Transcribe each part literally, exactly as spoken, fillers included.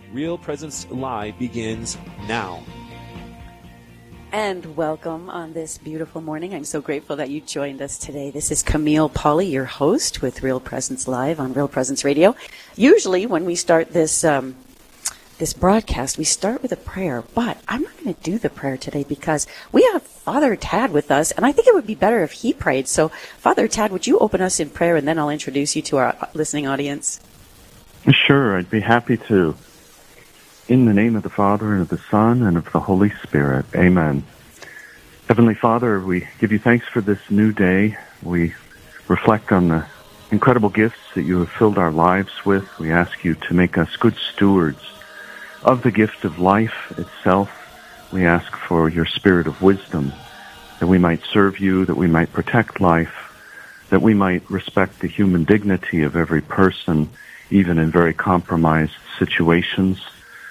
Real Presence Live begins now. And welcome on this beautiful morning. I'm so grateful that you joined us today. This is Camille Pauly, your host with Real Presence Live on Real Presence Radio. Usually when we start this um, this broadcast, we start with a prayer, but I'm not going to do the prayer today because we have Father Tad with us, and I think it would be better if he prayed. So, Father Tad, would you open us in prayer, and then I'll introduce you to our listening audience? Sure, I'd be happy to. In the name of the Father, and of the Son, and of the Holy Spirit. Amen. Heavenly Father, we give you thanks for this new day. We reflect on the incredible gifts that you have filled our lives with. We ask you to make us good stewards of the gift of life itself. We ask for your spirit of wisdom, that we might serve you, that we might protect life, that we might respect the human dignity of every person, even in very compromised situations.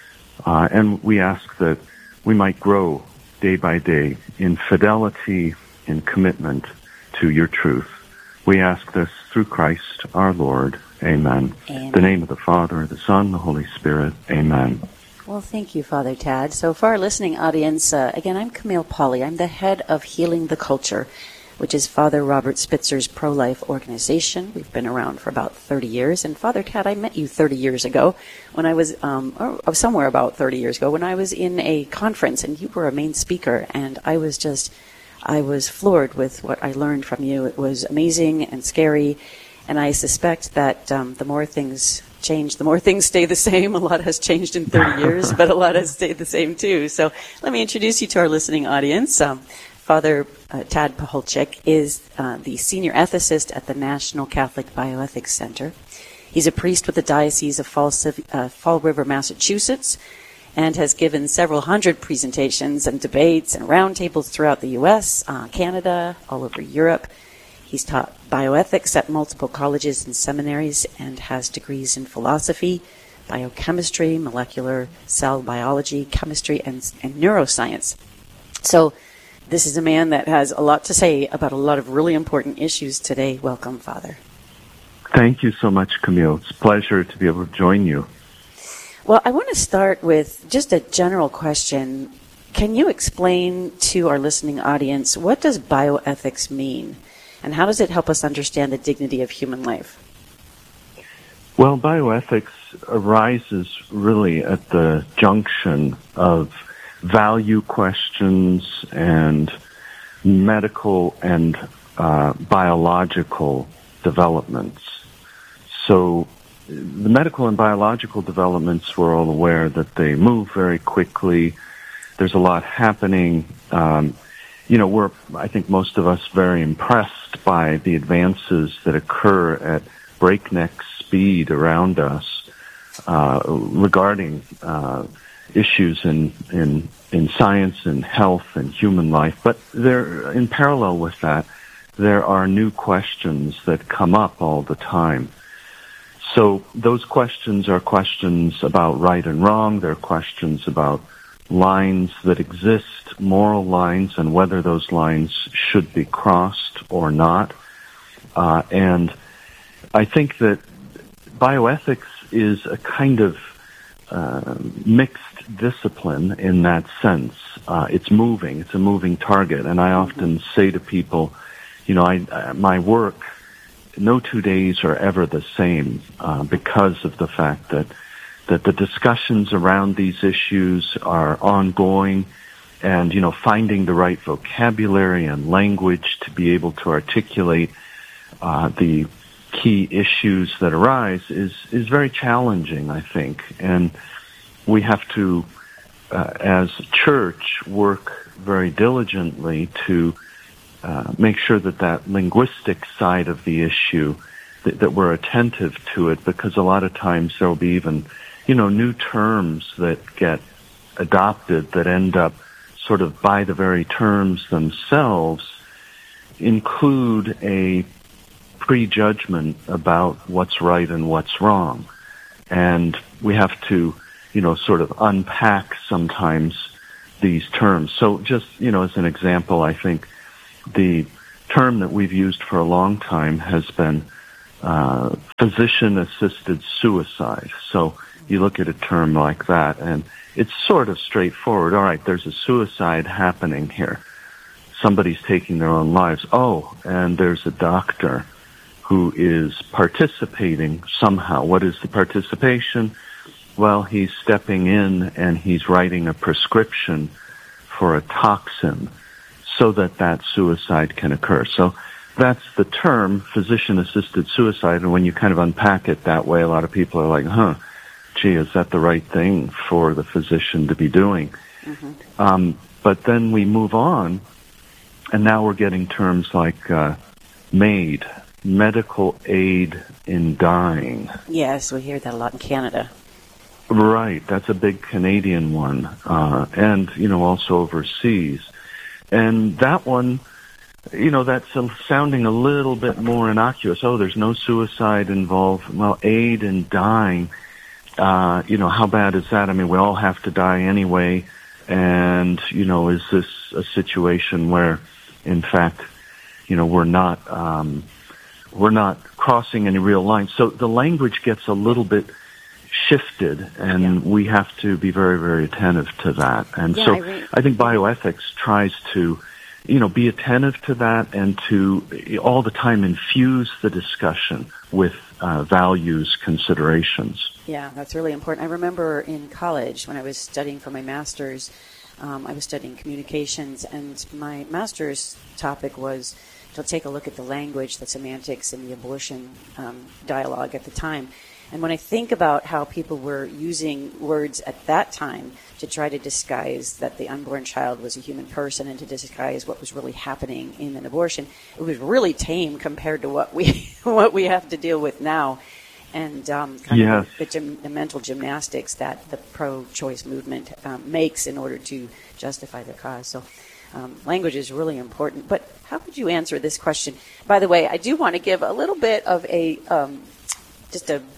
Uh, and we ask that we might grow day by day in fidelity, in commitment to your truth. We ask this through Christ our Lord. Amen. Amen. In the name of the Father, the Son, the Holy Spirit. Amen. Well, thank you, Father Tad. So for our listening audience, uh, again, I'm Camille Pauly. I'm the head of Healing the Culture, which is Father Robert Spitzer's pro-life organization. We've been around for about thirty years. And Father Tad, I met you thirty years ago when I was, um, or somewhere about thirty years ago, when I was in a conference and you were a main speaker. And I was just, I was floored with what I learned from you. It was amazing and scary. And I suspect that um, the more things change, the more things stay the same. A lot has changed in thirty years, but a lot has stayed the same too. So let me introduce you to our listening audience. Um, Father uh, Tad Pacholczyk is uh, the senior ethicist at the National Catholic Bioethics Center. He's a priest with the Diocese of Fall, uh, Fall River, Massachusetts, and has given several hundred presentations and debates and roundtables throughout the U S, uh, Canada, all over Europe. He's taught bioethics at multiple colleges and seminaries and has degrees in philosophy, biochemistry, molecular cell biology, chemistry, and, and neuroscience. So, this is a man that has a lot to say about a lot of really important issues today. Welcome, Father. Thank you so much, Camille. It's a pleasure to be able to join you. Well, I want to start with just a general question. Can you explain to our listening audience, what does bioethics mean? And how does it help us understand the dignity of human life? Well, bioethics arises really at the junction of value questions and medical and uh, biological developments. So the medical and biological developments, we're all aware that they move very quickly. There's a lot happening. Um, you know, we're, I think most of us, very impressed by the advances that occur at breakneck speed around us uh, regarding uh issues in, in, in science and health and human life. But there, in parallel with that, there are new questions that come up all the time. So those questions are questions about right and wrong. They're questions about lines that exist, moral lines, and whether those lines should be crossed or not. Uh, and I think that bioethics is a kind of uh, mixed discipline in that sense. Uh, it's moving. It's a moving target. And I often say to people, you know, I, uh, my work, no two days are ever the same uh, because of the fact that that the discussions around these issues are ongoing, and, you know, finding the right vocabulary and language to be able to articulate uh, the key issues that arise is, is very challenging, I think. And we have to, uh, as church, work very diligently to uh, make sure that that linguistic side of the issue, that, that we're attentive to it, because a lot of times there will be even, you know, new terms that get adopted that end up sort of by the very terms themselves include a prejudgment about what's right and what's wrong. And we have to, you know, sort of unpack sometimes these terms. So just, you know, as an example, I think the term that we've used for a long time has been uh, physician-assisted suicide. So you look at a term like that, and it's sort of straightforward. All right, there's a suicide happening here. Somebody's taking their own lives. Oh, and there's a doctor who is participating somehow. What is the participation? Well, he's stepping in and he's writing a prescription for a toxin so that that suicide can occur. So that's the term, physician-assisted suicide, and when you kind of unpack it that way, a lot of people are like, huh, gee, is that the right thing for the physician to be doing? Mm-hmm. Um, but then we move on, and now we're getting terms like uh, MAID, medical aid in dying. Yes, we hear that a lot in Canada. Right, that's a big Canadian one, uh, and, you know, also overseas. And that one, you know, that's a, sounding a little bit more innocuous. Oh, there's no suicide involved. Well, aid in dying, uh, you know, how bad is that? I mean, we all have to die anyway. And, you know, is this a situation where, in fact, you know, we're not, um, we're not crossing any real lines? So the language gets a little bit shifted, and yeah. we have to be very, very attentive to that. And yeah, so I, re- I think bioethics tries to, you know, be attentive to that and to all the time infuse the discussion with uh, values considerations. Yeah, that's really important. I remember in college when I was studying for my master's, um, I was studying communications, and my master's topic was to take a look at the language, the semantics, and the abortion um, dialogue at the time. And when I think about how people were using words at that time to try to disguise that the unborn child was a human person and to disguise what was really happening in an abortion, it was really tame compared to what we what we have to deal with now. And um, kind yes. of the, the, gym, the mental gymnastics that the pro-choice movement um, makes in order to justify their cause. So um, language is really important. But how would you answer this question? By the way, I do want to give a little bit of a, um, just a,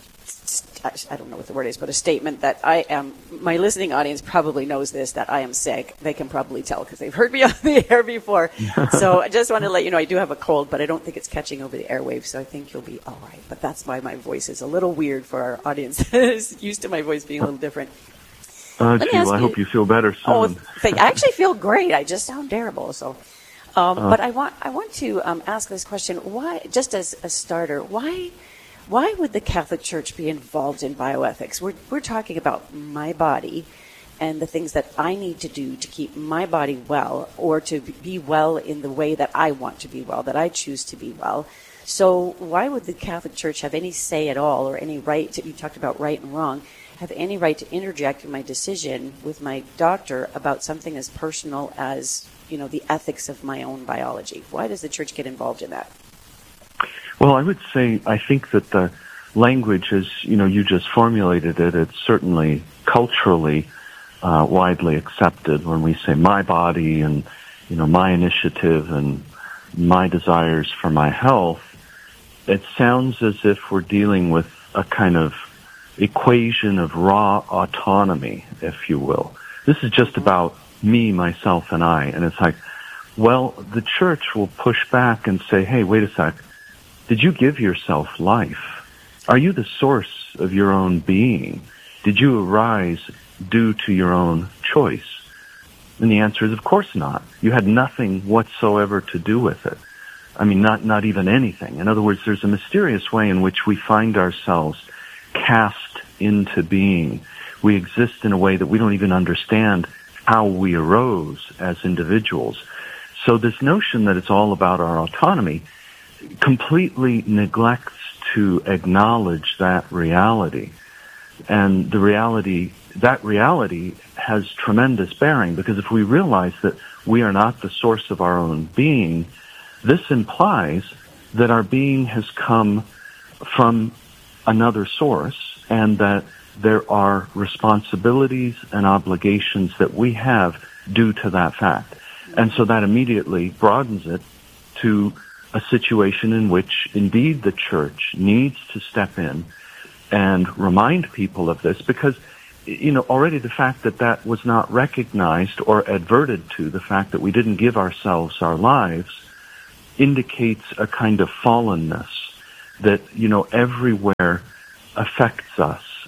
I don't know what the word is, but a statement that I am, my listening audience probably knows this, that I am sick. They can probably tell because they've heard me on the air before. So I just want to let you know I do have a cold, but I don't think it's catching over the airwaves, so I think you'll be all right. But that's why my voice is a little weird for our audience that is used to my voice being a little different. Uh, gee, well, I hope you feel better soon. Oh, thank, I actually feel great. I just sound terrible. So, um, uh, but I want I want to um, ask this question. Why, just as a starter, why... Why would the Catholic Church be involved in bioethics? We're we're talking about my body and the things that I need to do to keep my body well, or to be well in the way that I want to be well, that I choose to be well. So why would the Catholic Church have any say at all, or any right to, you talked about right and wrong, have any right to interject in my decision with my doctor about something as personal as, you know, the ethics of my own biology? Why does the Church get involved in that? Well, I would say I think that the language, as you know, you just formulated it, it's certainly culturally uh, widely accepted when we say my body and, you know, my initiative and my desires for my health. It sounds as if we're dealing with a kind of equation of raw autonomy, if you will. This is just about me, myself, and I. And it's like, well, the Church will push back and say, hey, wait a sec. Did you give yourself life? Are you the source of your own being? Did you arise due to your own choice? And the answer is, of course not. You had nothing whatsoever to do with it. I mean, not, not even anything. In other words, there's a mysterious way in which we find ourselves cast into being. We exist in a way that we don't even understand how we arose as individuals. So this notion that it's all about our autonomy completely neglects to acknowledge that reality. And the reality, that reality has tremendous bearing, because if we realize that we are not the source of our own being, this implies that our being has come from another source, and that there are responsibilities and obligations that we have due to that fact. And so that immediately broadens it to a situation in which, indeed, the Church needs to step in and remind people of this, because, you know, already the fact that that was not recognized or adverted to, the fact that we didn't give ourselves our lives, indicates a kind of fallenness that, you know, everywhere affects us.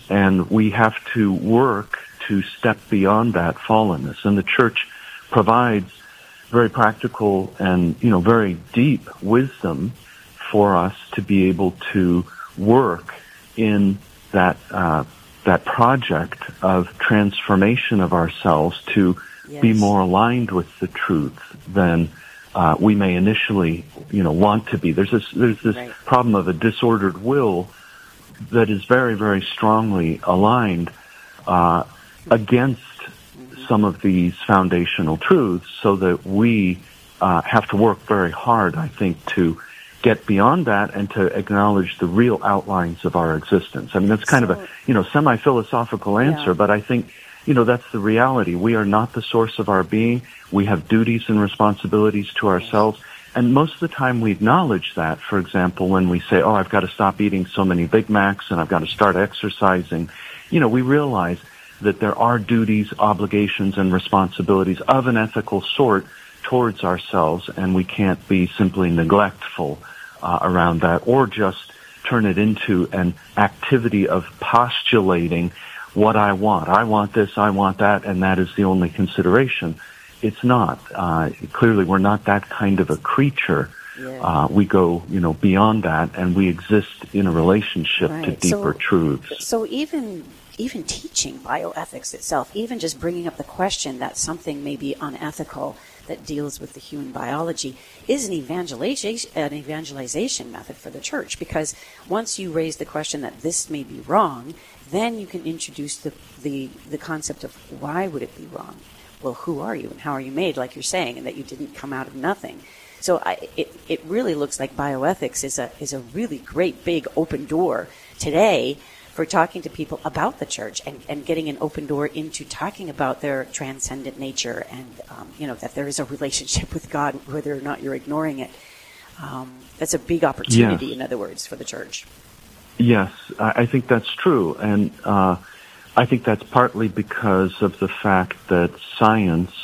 and we have to work to step beyond that fallenness. And the church provides very practical and, you know, very deep wisdom for us to be able to work in that uh, that project of transformation of ourselves to yes. be more aligned with the truth than uh, we may initially, you know, want to be. There's this there's this right. problem of a disordered will that is very, very strongly aligned uh, against mm-hmm. some of these foundational truths, so that we uh, have to work very hard, I think, to get beyond that and to acknowledge the real outlines of our existence. I mean, that's kind so, of a, you know, semi-philosophical answer, yeah. but I think, you know, that's the reality. We are not the source of our being. We have duties and responsibilities to ourselves. And most of the time we acknowledge that. For example, when we say, oh, I've got to stop eating so many Big Macs and I've got to start exercising, you know, we realize that there are duties, obligations, and responsibilities of an ethical sort towards ourselves, and we can't be simply neglectful uh, around that, or just turn it into an activity of postulating what I want. I want this, I want that, and that is the only consideration. It's not. Uh, clearly, we're not that kind of a creature. Yeah. Uh, we go, you know, beyond that, and we exist in a relationship right. to deeper so, truths. So even even teaching bioethics itself, even just bringing up the question that something may be unethical that deals with the human biology, is an evangelization, an evangelization method for the church. Because once you raise the question that this may be wrong, then you can introduce the the, the concept of why would it be wrong? Well, who are you and how are you made, like you're saying, and that you didn't come out of nothing. So I, it, it really looks like bioethics is a is a really great big open door today for talking to people about the church and, and getting an open door into talking about their transcendent nature and, um, you know, that there is a relationship with God, whether or not you're ignoring it. Um, that's a big opportunity, yes. in other words, for the church. Yes, I think that's true. And uh, I think that's partly because of the fact that science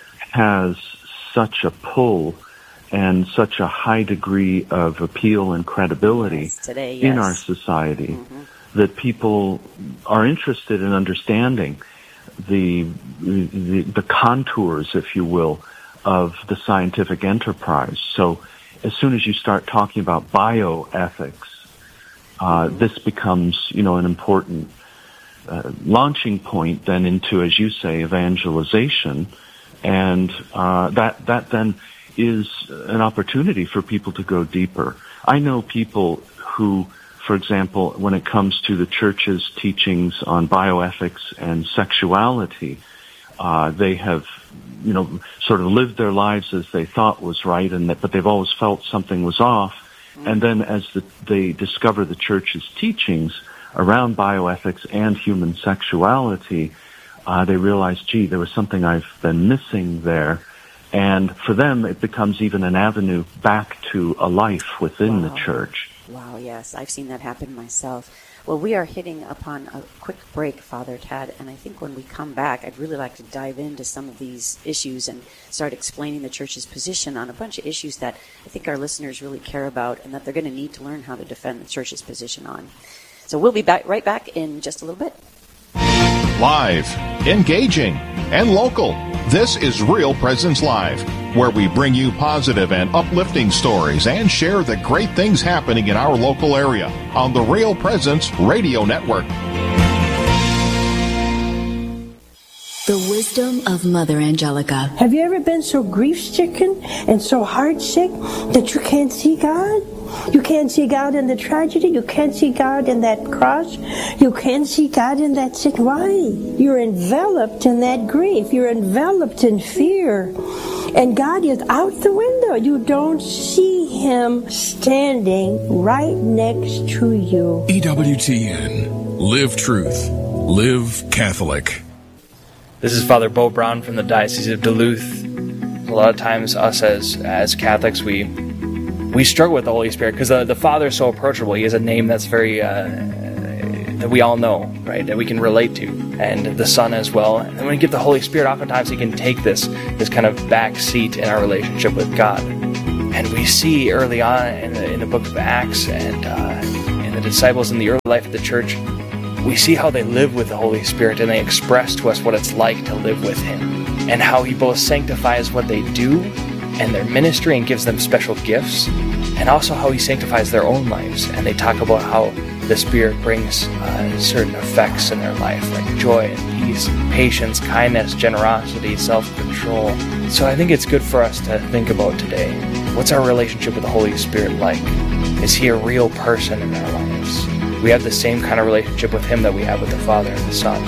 has such a pull and such a high degree of appeal and credibility yes, today, yes. in our society. Mm-hmm. That people are interested in understanding the, the the contours, if you will, of the scientific enterprise. So as soon as you start talking about bioethics, uh, this becomes, you know, an important uh, launching point then into, as you say, evangelization, and uh, that that then is an opportunity for people to go deeper. I know people who, for example, when it comes to the church's teachings on bioethics and sexuality, uh, they have, you know, sort of lived their lives as they thought was right, and that, but they've always felt something was off. Mm-hmm. And then as the, they discover the church's teachings around bioethics and human sexuality, uh, they realize, gee, there was something I've been missing there. And for them, it becomes even an avenue back to a life within wow. the church. Wow, yes, I've seen that happen myself. Well, we are hitting upon a quick break, Father Tad, and I think when we come back, I'd really like to dive into some of these issues and start explaining the church's position on a bunch of issues that I think our listeners really care about and that they're going to need to learn how to defend the church's position on. So we'll be back right back in just a little bit. Live, engaging, and local. This is Real Presence Live, where we bring you positive and uplifting stories and share the great things happening in our local area on the Real Presence Radio Network. The wisdom of Mother Angelica. Have you ever been so grief-stricken and so heart-sick that you can't see God? You can't see God in the tragedy. You can't see God in that cross. You can't see God in that sick. Why? You're enveloped in that grief. You're enveloped in fear. And God is out the window. You don't see Him standing right next to you. E W T N. Live Truth. Live Catholic. This is Father Bo Brown from the Diocese of Duluth. A lot of times us as as Catholics, we we struggle with the Holy Spirit because the, the Father is so approachable. He has a name that's very, uh, that we all know, right, that we can relate to, and the Son as well. And when we get the Holy Spirit, oftentimes He can take this, this kind of back seat in our relationship with God. And we see early on in the, in the book of Acts and uh, in the disciples in the early life of the church, we see how they live with the Holy Spirit, and they express to us what it's like to live with Him, and how He both sanctifies what they do and their ministry and gives them special gifts, and also how He sanctifies their own lives. And they talk about how the Spirit brings uh, certain effects in their life, like joy and peace, patience, kindness, generosity, self-control. So I think it's good for us to think about today. What's our relationship with the Holy Spirit like? Is He a real person in our lives? We have the same kind of relationship with Him that we have with the Father and the Son.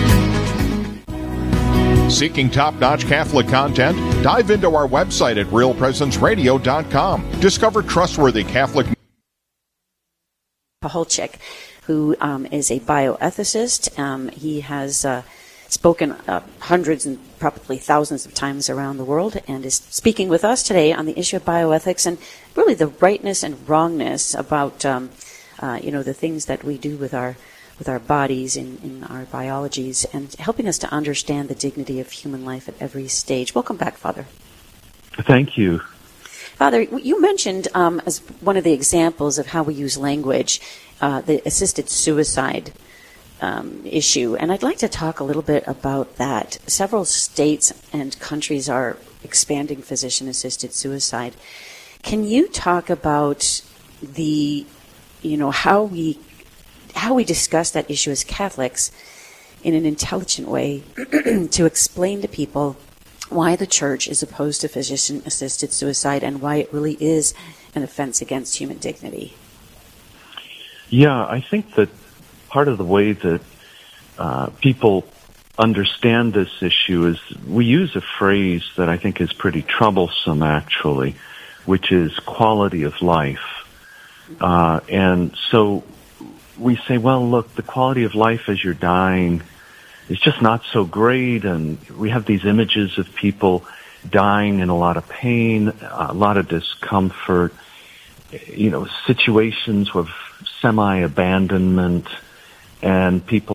Seeking top-notch Catholic content? Dive into our website at real presence radio dot com. Discover trustworthy Catholic... Paholczyk, who um, is a bioethicist. Um, he has uh, spoken uh, hundreds and probably thousands of times around the world and is speaking with us today on the issue of bioethics and really the rightness and wrongness about um, uh, you know the things that we do with our with our bodies in, in our biologies, and helping us to understand the dignity of human life at every stage. Welcome back, Father. Thank you. Father, you mentioned um, as one of the examples of how we use language, uh, the assisted suicide um, issue, and I'd like to talk a little bit about that. Several states and countries are expanding physician-assisted suicide. Can you talk about the, you know, how we how we discuss that issue as Catholics in an intelligent way to explain to people why the Church is opposed to physician-assisted suicide and why it really is an offense against human dignity? Yeah, I think that part of the way that uh, people understand this issue is we use a phrase that I think is pretty troublesome, actually, which is quality of life. Uh, and so we say, well, look, the quality of life as you're dying is just not so great, and we have these images of people dying in a lot of pain, a lot of discomfort, you know, situations of semi-abandonment, and people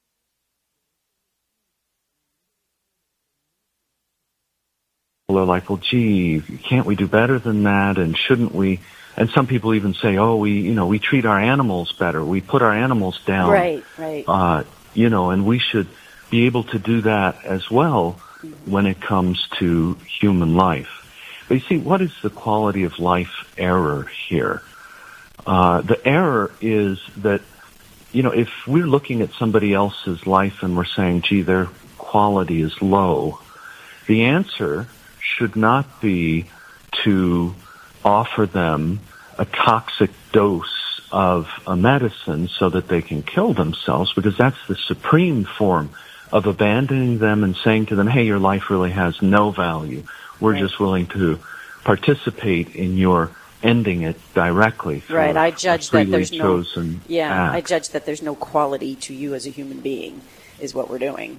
are like, well, gee, can't we do better than that, and shouldn't we? And some people even say, oh, we, you know, we treat our animals better. We put our animals down. Right, right. Uh, you know, and we should be able to do that as well mm-hmm. when it comes to human life. But you see, what is the quality of life error here? Uh, the error is that, you know, if we're looking at somebody else's life and we're saying, gee, their quality is low, the answer should not be to offer them a toxic dose of a medicine so that they can kill themselves, because that's the supreme form of abandoning them and saying to them, hey, your life really has no value. We're right. just willing to participate in your ending it directly. Right. I judge that there's no Yeah, act. I judge that there's no quality to you as a human being is what we're doing.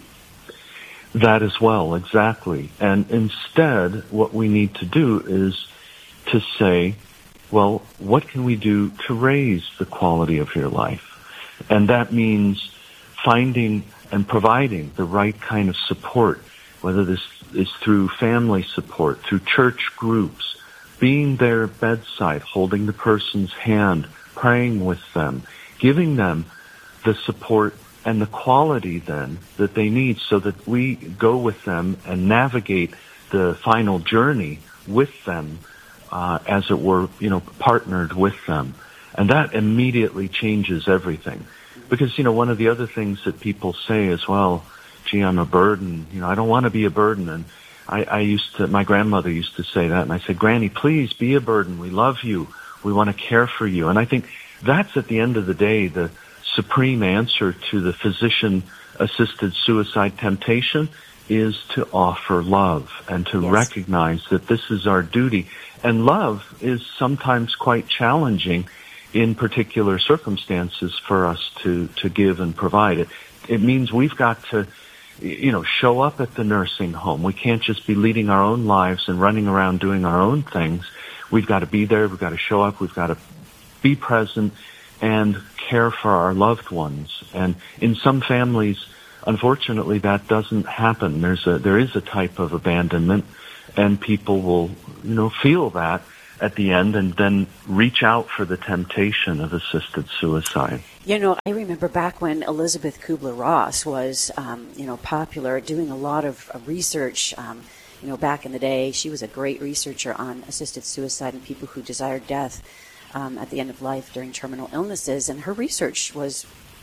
That as well, exactly. And instead, what we need to do is to say, well, what can we do to raise the quality of your life? And that means finding and providing the right kind of support, whether this is through family support, through church groups, being there bedside, holding the person's hand, praying with them, giving them the support and the quality then that they need so that we go with them and navigate the final journey with them, uh, as it were, you know, partnered with them. And that immediately changes everything. Because, you know, one of the other things that people say is, well, gee, I'm a burden. You know, I don't want to be a burden. And I, I used to, my grandmother used to say that. And I said, Granny, please be a burden. We love you. We want to care for you. And I think that's at the end of the day the supreme answer to the physician-assisted suicide temptation is to offer love and to yes. recognize that this is our duty. And love is sometimes quite challenging in particular circumstances for us to, to give and provide. It, it means we've got to, you know, show up at the nursing home. We can't just be leading our own lives and running around doing our own things. We've got to be there. We've got to show up. We've got to be present and care for our loved ones. And in some families, unfortunately, that doesn't happen. There's a, there is a type of abandonment, and people will, you know, feel that at the end and then reach out for the temptation of assisted suicide. You know, I remember back when Elizabeth Kubler-Ross was, um, you know, popular, doing a lot of uh, research. Um, you know, back in the day, she was a great researcher on assisted suicide and people who desired death um, at the end of life during terminal illnesses. And her research was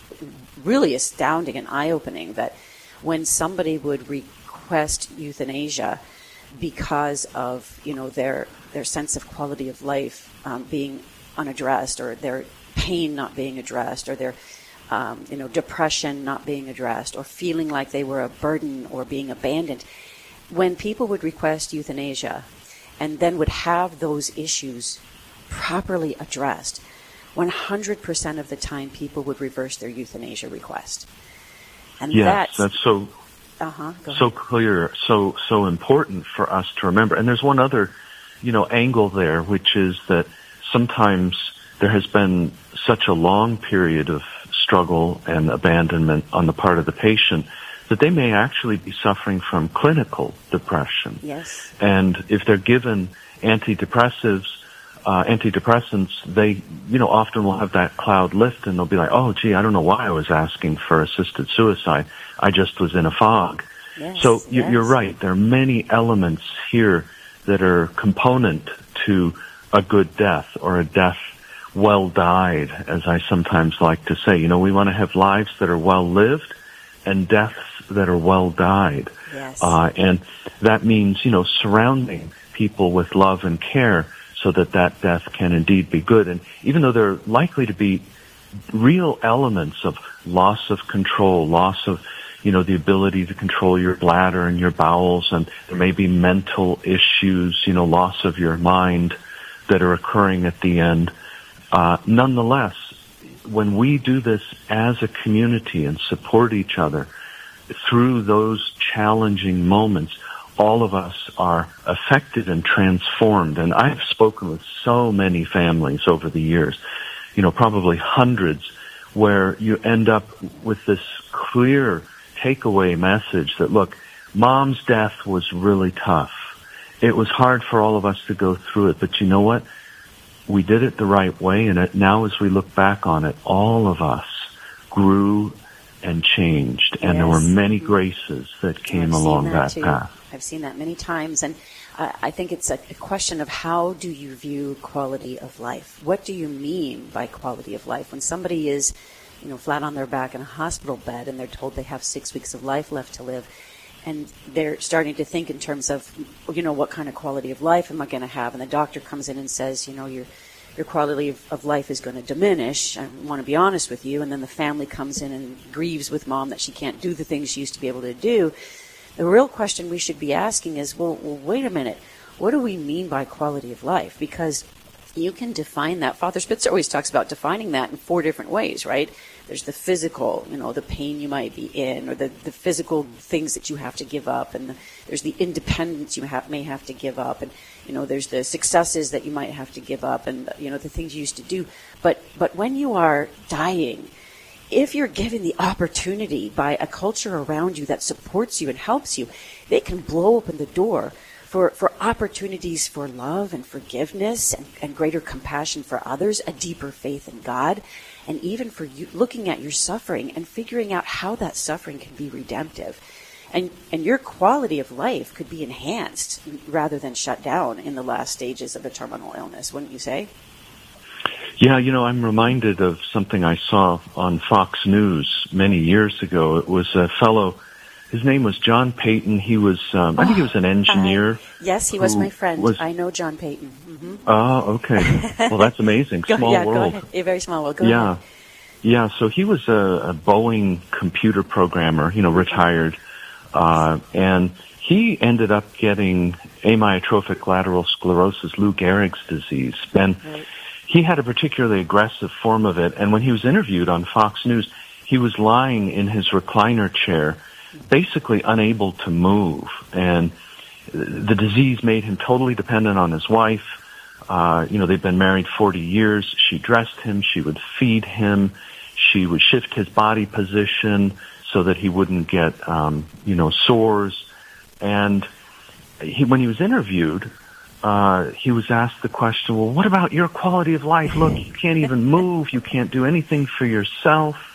really astounding and eye-opening, that when somebody would request euthanasia because of, you know, their their sense of quality of life um, being unaddressed, or their pain not being addressed, or their um, you know, depression not being addressed, or feeling like they were a burden or being abandoned, when people would request euthanasia and then would have those issues properly addressed, one hundred percent of the time people would reverse their euthanasia request. And yes, that's, that's so uh-huh, so clear, so so important for us to remember. And there's one other, you know, angle there, which is that sometimes there has been such a long period of struggle and abandonment on the part of the patient that they may actually be suffering from clinical depression. Yes. And if they're given antidepressives, uh, antidepressants, they, you know, often will have that cloud lift, and they'll be like, oh, gee, I don't know why I was asking for assisted suicide. I just was in a fog. Yes, so you, yes. You're right. There are many elements here that are component to a good death, or a death well died, as I sometimes like to say. You know, we want to have lives that are well lived and deaths that are well died. Yes. Uh, and that means, you know, surrounding people with love and care so that that death can indeed be good. And even though there are likely to be real elements of loss of control, loss of, you know, the ability to control your bladder and your bowels, and there may be mental issues, you know, loss of your mind that are occurring at the end, Uh, nonetheless, when we do this as a community and support each other through those challenging moments, all of us are affected and transformed. And I've spoken with so many families over the years, you know, probably hundreds, where you end up with this clear takeaway message that, look, Mom's death was really tough. It was hard for all of us to go through it, but you know what? We did it the right way, and it, now as we look back on it, all of us grew and changed, and yes. there were many graces that came along that, that path. I've seen that many times, and uh, I think it's a, a question of how do you view quality of life? What do you mean by quality of life? When somebody is, you know, flat on their back in a hospital bed and they're told they have six weeks of life left to live, and they're starting to think in terms of, you know, what kind of quality of life am I going to have? And the doctor comes in and says, you know, your your quality of, of life is going to diminish. I want to be honest with you. And then the family comes in and grieves with Mom that she can't do the things she used to be able to do. The real question we should be asking is, well, well wait a minute. What do we mean by quality of life? Because you can define that. Father Spitzer always talks about defining that in four different ways, right? There's the physical, you know, the pain you might be in, or the, the physical things that you have to give up, and the, there's the independence you have, may have to give up, and, you know, there's the successes that you might have to give up, and, you know, the things you used to do. But, but when you are dying, if you're given the opportunity by a culture around you that supports you and helps you, they can blow open the door for, for opportunities for love and forgiveness and, and greater compassion for others, a deeper faith in God, and even for you looking at your suffering and figuring out how that suffering can be redemptive. And, and your quality of life could be enhanced rather than shut down in the last stages of a terminal illness, wouldn't you say? Yeah, you know, I'm reminded of something I saw on Fox News many years ago. It was a fellow, his name was John Payton. He was, um, I think he was an engineer. Uh, yes, he was my friend. Was, I know John Payton. Mm-hmm. Oh, okay. Well, that's amazing. go, small yeah, world. Go ahead. A very small world. Go yeah. ahead. Yeah, so he was a, a Boeing computer programmer, you know, retired. Uh, and he ended up getting amyotrophic lateral sclerosis, Lou Gehrig's disease. And right. he had a particularly aggressive form of it. And when he was interviewed on Fox News, he was lying in his recliner chair, basically unable to move. And the disease made him totally dependent on his wife. Uh, you know, they'd been married forty years. She dressed him. She would feed him. She would shift his body position so that he wouldn't get, um, you know, sores. And he, when he was interviewed, uh, he was asked the question, well, what about your quality of life? Look, you can't even move. You can't do anything for yourself.